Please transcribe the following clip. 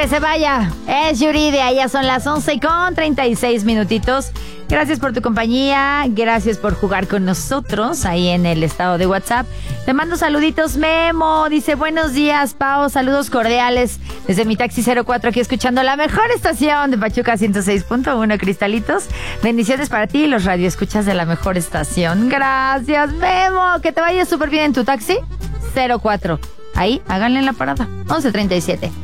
que se vaya. Es Yuridia, ya son las 11:36. Gracias por tu compañía, gracias por jugar con nosotros ahí en el estado de WhatsApp. Te mando saluditos, Memo. Dice, buenos días, Pao, saludos cordiales desde mi taxi 04 aquí escuchando la mejor estación de Pachuca 106.1, Cristalitos. Bendiciones para ti y los radioescuchas de la mejor estación. Gracias, Memo. Que te vaya súper bien en tu taxi 04. Ahí, háganle la parada. 11:37.